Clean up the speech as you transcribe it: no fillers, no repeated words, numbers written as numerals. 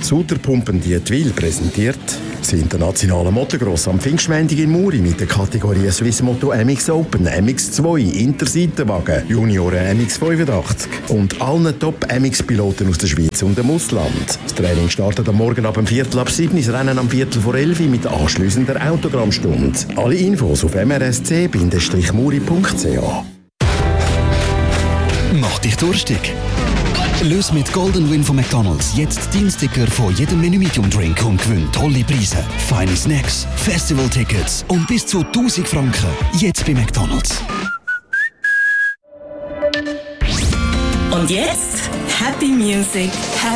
Suter Pumpen Dietwil präsentiert das internationale Motocross am Pfingstmontag in Muri mit der Kategorie Swiss Moto MX Open, MX2, Interseitenwagen, Junioren MX85 und allen Top-MX-Piloten aus der Schweiz und dem Ausland. Das Training startet am Morgen ab 7:15, das Rennen am 11:15 mit anschliessender Autogrammstunde. Alle Infos auf mrsc-muri.ch. Mach dich durstig. Löse mit Golden Win von McDonald's jetzt deinen Sticker von jedem Menü Medium Drink und gewinn tolle Preise, feine Snacks, Festival-Tickets und bis zu 1000 Franken. Jetzt bei McDonald's. Und jetzt Happy Music, Happy